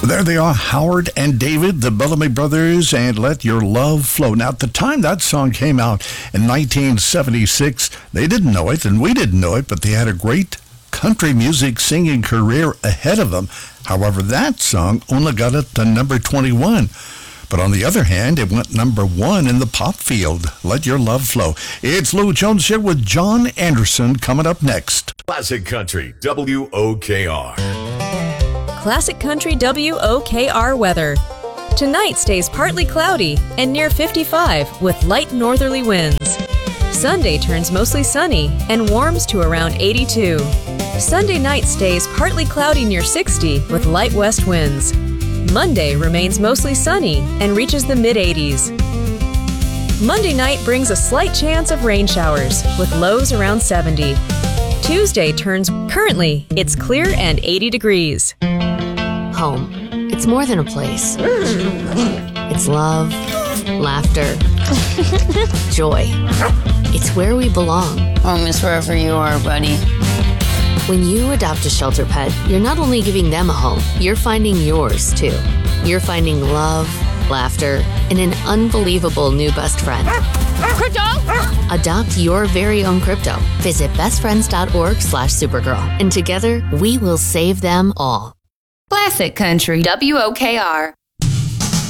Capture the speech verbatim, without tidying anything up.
Well, there they are, Howard and David, the Bellamy Brothers, and Let Your Love Flow. Now, at the time that song came out in nineteen seventy-six, they didn't know it, and we didn't know it, but they had a great country music singing career ahead of them. However, that song only got it to number twenty-one. But on the other hand, it went number one in the pop field. Let Your Love Flow. It's Lou Jones here with John Anderson coming up next. Classic Country, W O K R. Classic Country W O K R weather. Tonight stays partly cloudy and near fifty-five with light northerly winds. Sunday turns mostly sunny and warms to around eighty-two. Sunday night stays partly cloudy near sixty with light west winds. Monday remains mostly sunny and reaches the mid-eighties. Monday night brings a slight chance of rain showers with lows around seventy. Tuesday turns currently, it's clear and eighty degrees. Home. It's more than a place. It's love, laughter, joy. It's where we belong. Home is wherever you are, buddy. When you adopt a shelter pet, you're not only giving them a home, you're finding yours too. You're finding love, laughter, and an unbelievable new best friend. Crypto! Adopt your very own crypto. Visit bestfriends.org slash supergirl. And together, we will save them all. Classic Country W O K R.